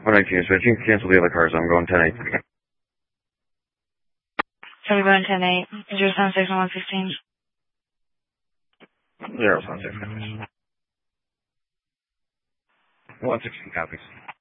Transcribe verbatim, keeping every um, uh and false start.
one nineteen, switching. Cancel the other cars. I'm going ten eight. So we're going ten eight. zero seven six one fifteen. zero seven six. one sixteen copies.